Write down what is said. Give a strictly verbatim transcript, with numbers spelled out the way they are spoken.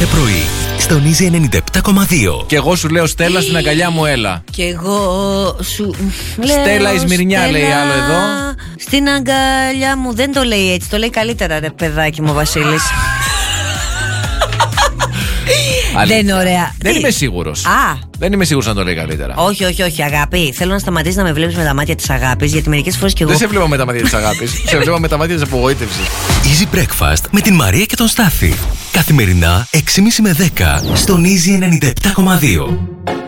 κάθε πρωί στον Easy ενενήντα επτά κόμμα δύο. Και εγώ σου λέω Στέλλα στην αγκαλιά μου έλα. Και εγώ σου λέω Στέλλα Ισμυρνιά Στέλλα, λέει άλλο εδώ. στην αγκαλιά μου. Δεν το λέει έτσι, το λέει καλύτερα ρε παιδάκι μου ο Βασίλης. Δεν είναι ωραία. Δεν Τι? είμαι σίγουρος. Α, Δεν είμαι σίγουρος να το λέει καλύτερα. όχι, όχι, όχι, αγάπη. Θέλω να σταματήσει να με βλέπεις με τα μάτια της αγάπης, γιατί μερικές φορές κι εγώ. Δεν σε βλέπω με τα μάτια της αγάπης. Σε βλέπω με τα μάτια της απογοήτευσης. Easy Breakfast με την Μαρία και τον Στάφη. Καθημερινά έξι και μισή με δέκα στον Easy ενενήντα επτά κόμμα δύο.